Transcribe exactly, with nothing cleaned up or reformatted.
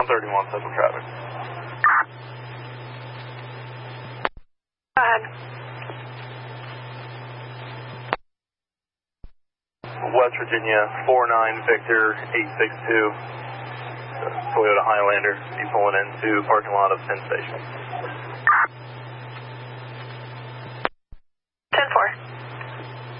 thirty-one Central traffic. Go ahead. West Virginia, four nine Victor eight six two. Toyota Highlander. Be pulling into parking lot of Penn Station.